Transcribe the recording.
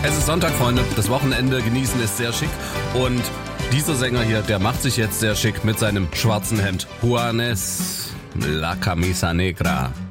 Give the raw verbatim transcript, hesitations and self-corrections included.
Es ist Sonntag, Freunde. Das Wochenende genießen ist sehr schick. Und dieser Sänger hier, der macht sich jetzt sehr schick mit seinem schwarzen Hemd. Juanes, La Camisa Negra.